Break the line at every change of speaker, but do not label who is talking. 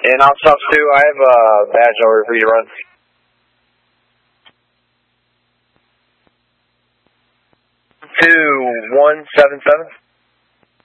And Ops 2, I have a badge order for you to run. 2177.